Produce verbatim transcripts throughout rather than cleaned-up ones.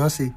mọ̀ ṣe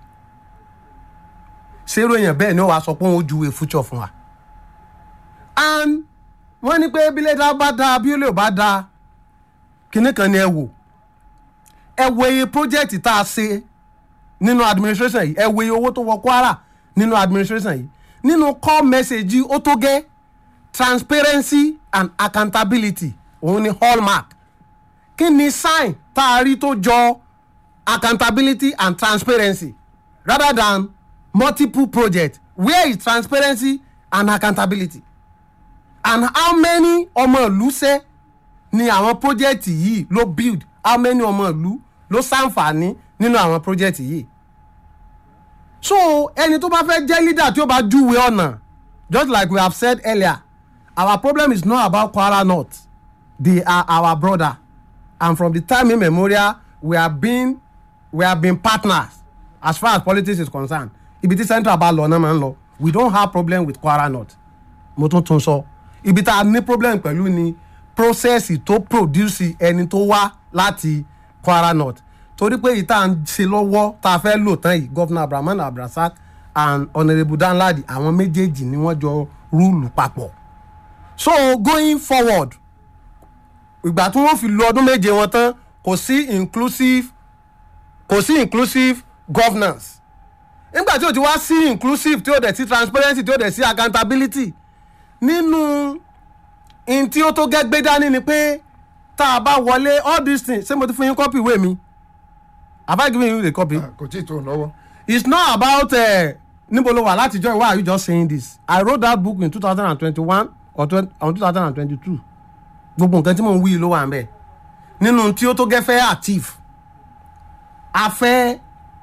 ṣerú èèyàn bẹ́ẹ̀ ni ó wàá sọ pé òun ju a future fún wa and wọ́n ní pé bí lẹ́dá bá dáa bí ó lè bá dáa kinní kan ni ẹ wò ẹ wo iye project tá a ṣe nínú administration yìí ẹ wo iye owó tó wọ Kwara nínú administration yìí nínú core message yìí ó tó gẹ́ transparency and accountability òun ni hallmark kí ni sign tá a rí tó jọ accountability and transparency rather than multiple projects where is transparency and accountability and how many ọmọ ìlú ṣe ni àwọn project yìí ló build how many ọmọ ìlú ló ṣàǹfààní nínú àwọn project yìí so ẹni tó bá fẹ́ jẹ́ leader tí ó bá júwe ọ̀nà just like we have said earlier our problem is not about Kwara North they are our brother and from the time immemorial we have been we have been partners as far as politics is concerned ibi tí central bá lọ náà máa ń lọ we don't have problem with Kwara North mo tún tún sọ ibi tá a ní problem pẹ̀lú ni process tó produce ẹni tó wá láti Kwara North torí pé ìta ń ṣe lọ́wọ́ tá a fẹ́ lò tán yìí Governor Abdulrahman Abdulrasaq and Honourable Danladi àwọn méjèèjì ni wọ́n jọ rúùlù papọ̀ so going forward ìgbà tí wọ́n fi lo ọdún méje wọn tán kò sí inclusive kò sí inclusive governance nígbà tí o ti wá sí inclusive tí o dẹ̀ sí transparency tí o dẹ̀ sí accountability nínú in tí ó tó gẹ́gbẹ́ dání ni pé tá a bá wọlé all these things ṣé mo ti fún yín copy ìwé mi have I given you the copy. kò tí ì tó lọ́wọ́. It's not about níbo ló wà látijọ́ why are you just saying this I wrote that book in two thousand twenty-one or two thousand twenty-two gbogbo nǹkan tí mò ń wí ló wà ń bẹ̀ nínú tí ó tó gẹ́ fẹ́ achieve a fẹ́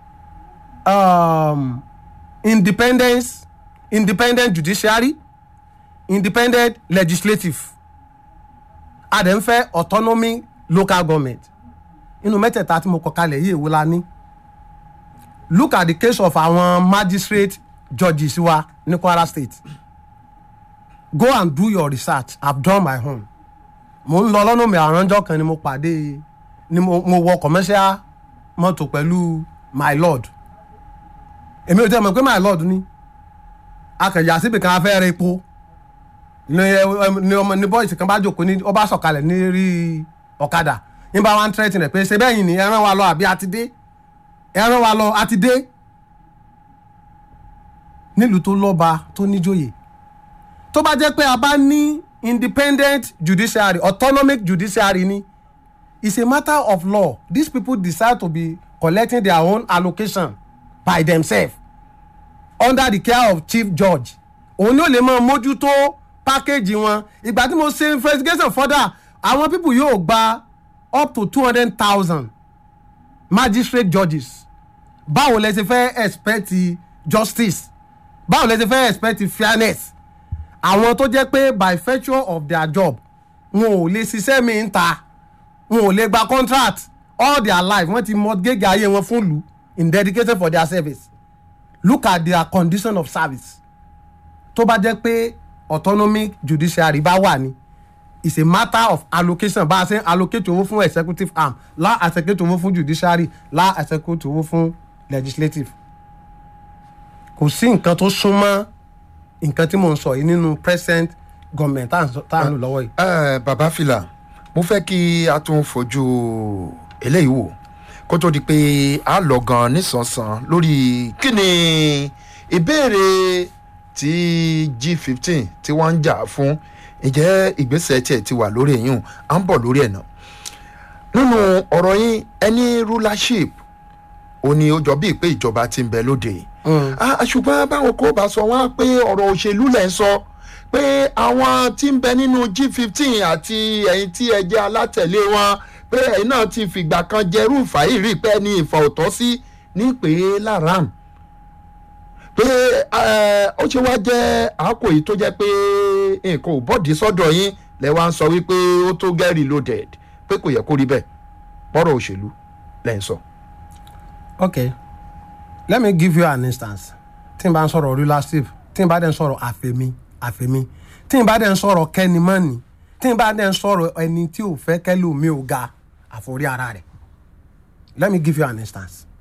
um, independence independent judiciary independent legislative a dẹ̀ ń fẹ́ autonomy local government inú mẹ́tẹ̀ẹ̀ta tí mo kọ kalẹ̀ yìí èwo la ní look at the case of àwọn magistrate judges wa ní Kwara State go and do your research I've done my own mo ń lọ lọ́nà mi àránjọ́ kan ni mo pàdé ni mo, mo wọ commercial mọ́tò pẹ̀lú my lord èmi ò tẹ́ mọ̀ pé my lord ni akẹ̀yà síbi kan afẹ́ rẹ epo ni ọmọ ní boys kan bá jókòó ní ọba sọ̀kalẹ̀ ní rí ọ̀kadà ní bá wọn tẹ́tì rẹ̀ pé ṣe bẹ́ẹ̀ yìí ni ẹran wa lọ àbí àti dé ẹran wa lọ àti dé nílùú tó lọ́ba tó níjòyè tó bá jẹ́ pé a bá ní independent judiciary autonomic judiciary ni it's a matter of law these people decide to be collecting their own allocation by themselves under the care of chief judge òun ni ó lè máa mójútó package wọn ìgbà tí mo ṣe investigation further àwọn people yóò gba up to two hundred thousand magistrate judges báwo lẹ ṣe fẹ́ expect justice báwo lẹ ṣe fẹ́ expect fairness àwọn tó jẹ́ pé by virtue of their job wọn ò lè ṣiṣẹ́ mi ń ta wọn ò lè gba contract all their life wọ́n ti mortgage ayé wọn fún ìlú in dedicated for their service look at their condition of service tó bá jẹ́ pé autonomic judiciary bá wà ní it's a matter of allocation bá a ṣe allocate owó fún executive arm lá allocate owó fún judiciary lá allocate owó fún legislative kò sí nǹkan tó súnmọ́ nǹkan tí mò ń sọ yìí nínú present government tá à ń lò lọ́wọ́ yìí. bàbá fìlà mo fẹ́ kí a tún fojú eléyìí wò kó tó di pé a lọ gan nísànsán lórí kí ni ìbéèrè tí G fifteen tí wọ́n ń jà fún ǹjẹ́ ìgbésẹ̀ tiẹ̀ ti wà lórí ẹ̀yìn à ń bọ̀ lórí ẹ̀ náà nínú ọ̀rọ̀ yín ẹni rulership ó ní ó jọ bíi pé ìjọba ti ń bẹ lóde ṣùgbọ́n báwọn kò bá sọ wọ́n pé ọ̀rọ̀ òṣèlú lẹ̀ ń sọ pé àwọn tí ń bẹ nínú G fifteen àti ẹ̀yin tí ẹ jẹ́ alátẹ̀lé wọn pé ẹ̀yin náà ti fìgbà kan jẹ́rú fàáyìrì pé ní ìfà òtọ́ sí ní pé láram pé ó ṣe wá jẹ́ àákò yìí tó jẹ́ pé nǹkan ò bọ́ọ̀dì sọ́dọ̀ yín lẹ wá ń sọ wípé ó tó get reloaded pé kò yẹ kó rí bẹ́ẹ̀ bọ́rọ̀ òṣèlú lẹ́ ń sọ. Okay, let me give you an instance tí n bá ń sọ̀rọ̀ rulership tí n bá dẹ̀ ń sọ̀rọ̀ àfẹ̀mí àfẹ̀mí tí n bá dẹ̀ ń sọ̀rọ̀ kẹ́nimọ́ni tí n bá dẹ̀ ń sọ̀rọ̀ ẹni tí ò fẹ́ kẹ́lòmí ò ga àforí ara rẹ̀ let me give you an instance